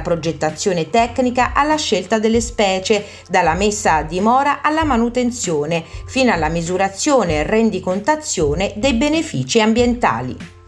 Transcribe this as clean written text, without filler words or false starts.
progettazione tecnica alla scelta delle specie, dalla messa a dimora alla manutenzione, fino alla misurazione e rendicontazione dei benefici ambientali.